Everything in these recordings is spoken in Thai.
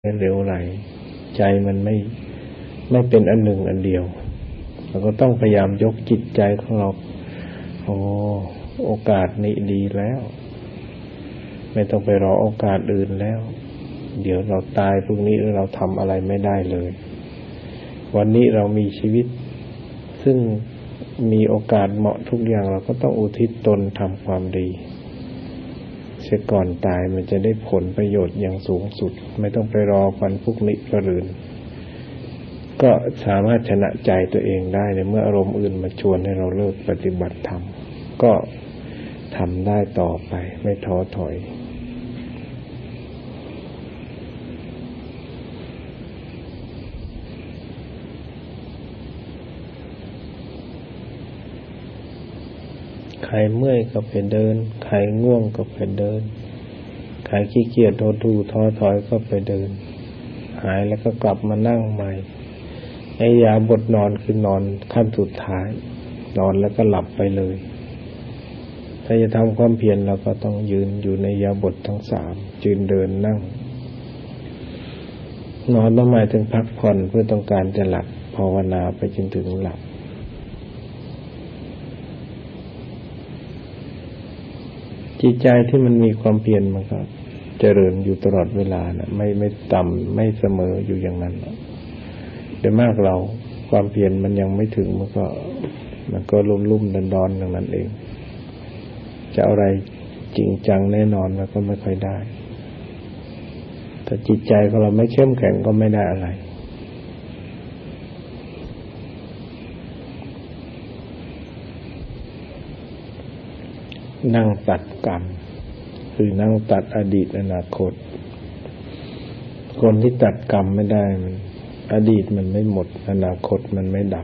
เหลวไหลใจมันไม่เป็นอันหนึ่งอันเดียวเราก็ต้องพยายามยกจิตใจของเราโอกาสนี้ดีแล้วไม่ต้องไปรอโอกาสอื่นแล้วเดี๋ยวเราตายพรุ่งนี้เราทำอะไรไม่ได้เลยวันนี้เรามีชีวิตซึ่งมีโอกาสเหมาะทุกอย่างเราก็ต้องอุทิศตนทำความดีเสียก่อนตายมันจะได้ผลประโยชน์อย่างสูงสุดไม่ต้องไปรอวันพรุ่งนี้ก็รื่นก็สามารถชนะใจตัวเองได้ในเมื่ออารมณ์อื่นมาชวนให้เราเลิกปฏิบัติธรรมก็ทำได้ต่อไปไม่ท้อถอยใครเมื่อยก็ไปเดินใครง่วงก็ไปเดินใครขี้เกียจท้อถอยก็ไปเดินหายแล้วก็กลับมานั่งใหม่ไอ้ยาบทนอนคือนอนขั้นสุดท้ายนอนแล้วก็หลับไปเลยถ้าจะทำความเพียรเราก็ต้องยืนอยู่ในยาบททั้งสามยืนเดินนั่งนอนต้องหมายถึงพักผ่อนเพื่อต้องการจะหลับภาวนาไปจนถึงหลับจิตใจที่มันมีความเพียรมันก็เจริญอยู่ตลอดเวลานะไม่ต่ำไม่เสมออยู่อย่างนั้นโดยมากเราความเพียรมันยังไม่ถึงมันก็ลุ่มๆดอนๆอย่างนั้นเองจะอะไรจริงจังแน่นอนมันก็ไม่ค่อยได้แต่จิตใจของเราไม่เข้มแข็งก็ไม่ได้อะไรนั่งตัดกรรมคือนั่งตัดอดีตอนาคตคนที่ตัดกรรมไม่ได้มันอดีตมันไม่หมดอนาคตมันไม่ดับ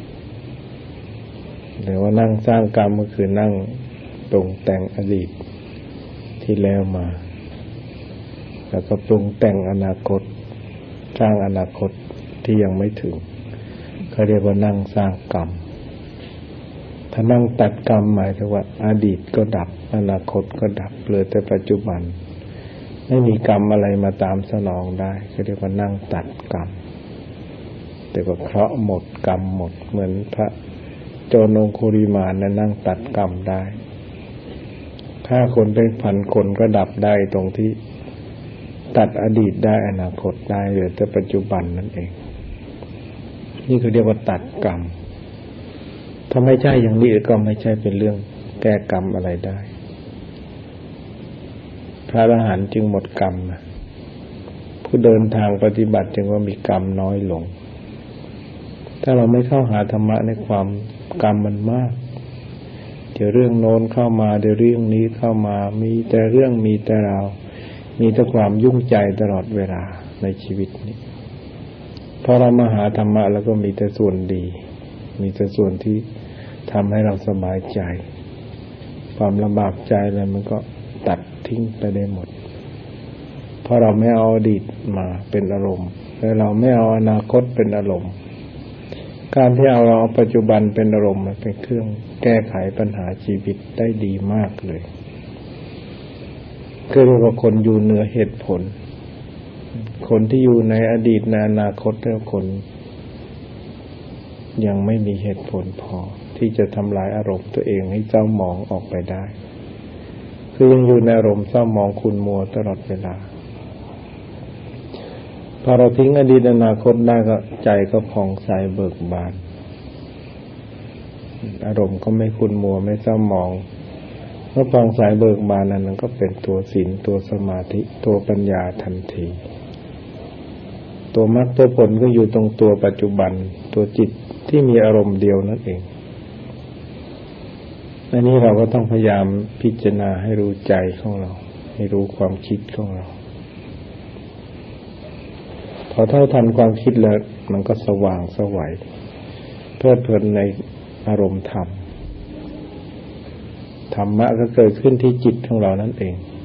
แต่ว่านั่งสร้างกรรมก็คือนั่งปรุงแต่งอดีตที่แล้วมาแล้วก็ปรุงแต่งอนาคตสร้างอนาคตที่ยังไม่ถึงเขาเรียกว่านั่งสร้างกรรมถ้านั่งตัดกรรมหมายถึงว่าอดีตก็ดับอนาคตก็ดับเหลือแต่ปัจจุบันไม่มีกรรมอะไรมาตามสนองได้เขาเรียกว่านั่งตัดกรรมแต่ว่าเคราะห์หมดกรรมหมดเหมือนพระโจรองคุริมานนั้นนั่งตัดกรรมได้ฆ่าคนเป็นพันคนก็ดับได้ตรงที่ตัดอดีตได้อนาคตได้เหลือแต่ปัจจุบันนั่นเองนี่คือเรียกว่าตัดกรรมถ้าไม่ใช่อย่างนี้ก็ไม่ใช่เป็นเรื่องแก้กรรมอะไรได้พระอรหันต์จึงหมดกรรมนะผู้เดินทางปฏิบัติจึงว่ามีกรรมน้อยลงถ้าเราไม่เข้าหาธรรมะในความกรรมมันมากเดี๋ยวเรื่องโน้นเข้ามาเดี๋ยวเรื่องนี้เข้ามามีแต่เรื่องมีแต่ราวมีแต่ความยุ่งใจตลอดเวลาในชีวิตนี้พอเรามาหาธรรมะแล้วก็มีแต่ส่วนดีมีแต่ส่วนที่ทำให้เราสบายใจความลำบากใจอะไรมันก็ตัดทิ้งไปได้หมดเพราะเราไม่เอาอดีตมาเป็นอารมณ์และเราไม่เอาอนาคตเป็นอารมณ์การที่เราเอาปัจจุบันเป็นอารมณ์มันเป็นเครื่องแก้ไขปัญหาชีวิตได้ดีมากเลยคือเรียกว่าคนอยู่เหนือเหตุผลคนที่อยู่ในอดีตในอนาคตแล้วคนยังไม่มีเหตุผลพอที่จะทำลายอารมณ์ตัวเองให้เศร้าหมองออกไปได้คือยังอยู่ในอารมณ์เศร้าหมองขุ่นมัวตลอดเวลาพอเราทิ้งอดีตอนาคตได้ก็ใจก็ผ่องใสเบิกบานอารมณ์ก็ไม่ขุ่นมัวไม่เศร้าหมองเมื่อผ่องใสเบิกบานนั้นก็เป็นตัวศีลตัวสมาธิตัวปัญญาทันทีตัวมรรคตัวผลก็อยู่ตรงตัวปัจจุบันตัวจิตที่มีอารมณ์เดียวนั่นเองอันนี้เราก็ต้องพยายามพิจารณาให้รู้ใจของเราให้รู้ความคิดของเราพอเท่าทันความคิดแล้วมันก็สว่างไสวเพลิดเพลินในอารมณ์ธรรมธรรมะก็เกิดขึ้นที่จิตของเรานั่นเอง